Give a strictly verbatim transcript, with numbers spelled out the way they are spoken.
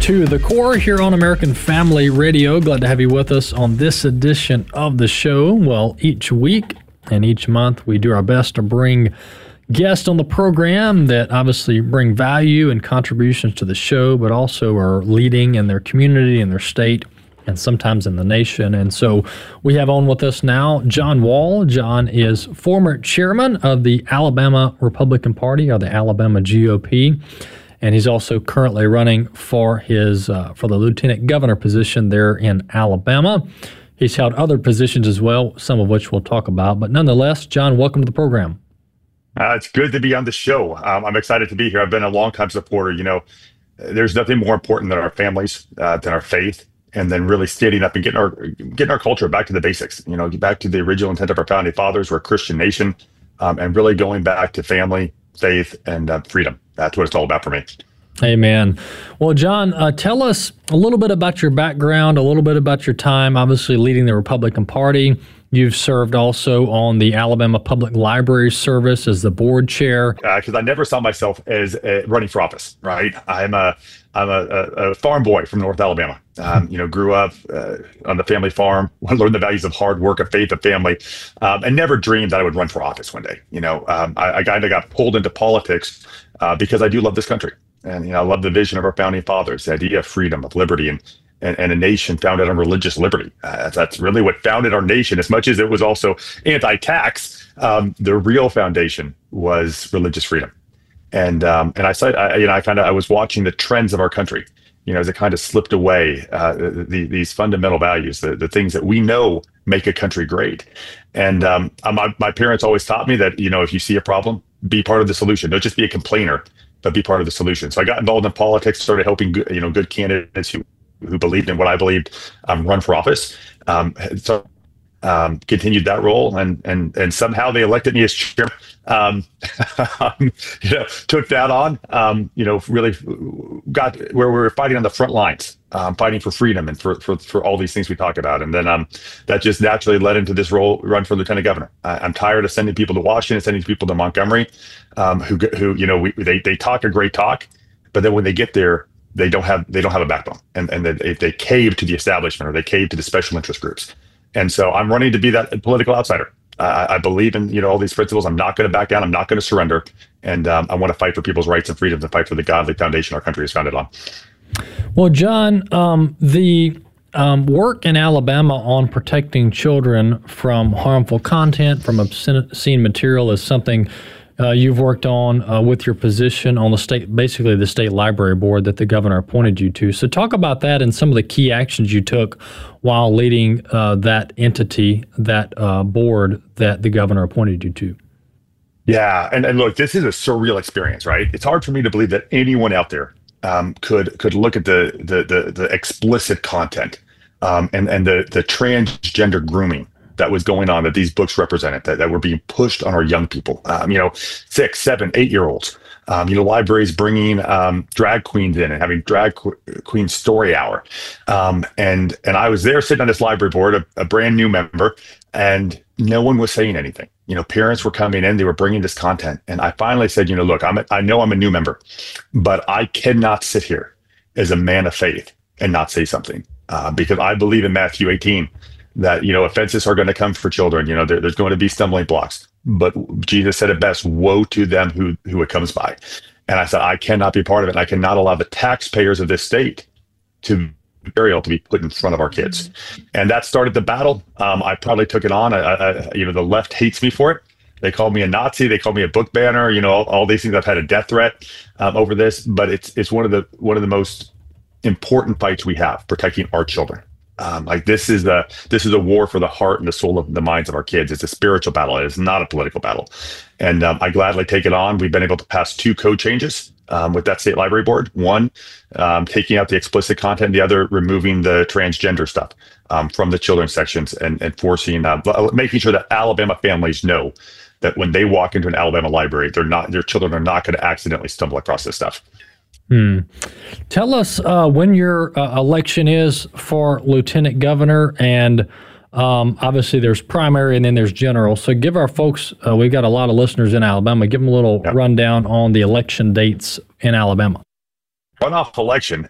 to The Core here on American Family Radio. Glad to have you with us on this edition of the show. Well, each week and each month we do our best to bring guests on the program that obviously bring value and contributions to the show, but also are leading in their community, in their state, and sometimes in the nation. And so we have on with us now John Wall. John is former chairman of the Alabama Republican Party, or the Alabama G O P. And he's also currently running for his uh, for the lieutenant governor position there in Alabama. He's held other positions as well, some of which we'll talk about. But nonetheless, John, welcome to the program. Uh, it's good to be on the show. Um, I'm excited to be here. I've been a longtime supporter. You know, there's nothing more important than our families, uh, than our faith, and then really standing up and getting our getting our culture back to the basics. You know, back to the original intent of our founding fathers. We're a Christian nation, um, and really going back to family, faith, and uh, freedom. That's what it's all about for me. Amen. Well, John, uh, tell us a little bit about your background, a little bit about your time, obviously leading the Republican Party. You've served also on the Alabama Public Library Service as the board chair. Because uh, I never saw myself as uh, running for office, right? I'm a I'm a, a, a farm boy from North Alabama. Um, you know, grew up uh, on the family farm, learned the values of hard work, of faith, of family, um, and never dreamed that I would run for office one day. You know, um, I, I kind of got pulled into politics uh, because I do love this country. And, you know, I love the vision of our founding fathers, the idea of freedom, of liberty, and and, and a nation founded on religious liberty. Uh, that's really what founded our nation, as much as it was also anti-tax. Um, the real foundation was religious freedom. And um, and I said, I, you know, I kind of I was watching the trends of our country, you know, as it kind of slipped away, uh, the, these fundamental values, the, the things that we know make a country great. And um, my, my parents always taught me that, you know, if you see a problem, be part of the solution. Don't just be a complainer, but be part of the solution. So I got involved in politics, started helping, good, you know, good candidates who, who believed in what I believed, um, run for office. Um, so um, continued that role, and and and somehow they elected me as chairman. Um, you know, took that on. Um, you know, really got where we were fighting on the front lines, um, fighting for freedom and for for for all these things we talk about. And then um, that just naturally led into this role, run for lieutenant governor. I, I'm tired of sending people to Washington, sending people to Montgomery, um, who who you know we, they they talk a great talk, but then when they get there, they don't have they don't have a backbone, and and they they cave to the establishment, or they cave to the special interest groups. And so I'm running to be that political outsider. Uh, I believe in, you know, all these principles. I'm not going to back down. I'm not going to surrender. And um, I want to fight for people's rights and freedoms, and fight for the godly foundation our country is founded on. Well, John, um, the um, work in Alabama on protecting children from harmful content, from obscene material, is something uh, you've worked on uh, with your position on the state, basically the state library board that the governor appointed you to. So talk about that and some of the key actions you took while leading uh, that entity, that uh, board that the governor appointed you to. Yeah, and, and look, this is a surreal experience, right? It's hard for me to believe that anyone out there um, could could look at the the the, the explicit content um, and and the the transgender grooming that was going on, that these books represented, that, that were being pushed on our young people, um, you know, six, seven, eight year olds. Um, you know, libraries bringing um, drag queens in and having drag qu- queen story hour. Um, and and I was there sitting on this library board, a, a brand new member, and no one was saying anything. You know, parents were coming in, they were bringing this content. And I finally said, you know, look, I'm a, I know I'm a new member, but I cannot sit here as a man of faith and not say something, uh, because I believe in Matthew eighteen, that, you know, offenses are going to come for children. You know, there, there's going to be stumbling blocks. But Jesus said it best, woe to them who, who it comes by. And I said, I cannot be part of it. And I cannot allow the taxpayers of this state to burial to be put in front of our kids. And that started the battle. Um, I probably took it on. I, I, you know, the left hates me for it. They called me a Nazi. They called me a book banner. You know, all, all these things. I've had a death threat um, over this. But it's it's one of the one of the most important fights we have, protecting our children. Um, like this is the this is a war for the heart and the soul of the minds of our kids. It's a spiritual battle. It is not a political battle. And um, I gladly take it on. We've been able to pass two code changes um, with that state library board. One, um, taking out the explicit content. The other, removing the transgender stuff um, from the children's sections, and, and forcing, uh, making sure that Alabama families know that when they walk into an Alabama library, they're not their children are not going to accidentally stumble across this stuff. Hmm. Tell us uh, when your uh, election is for lieutenant governor, and um, obviously there's primary and then there's general. So give our folks, uh, we've got a lot of listeners in Alabama, give them a little yep. rundown on the election dates in Alabama. Runoff election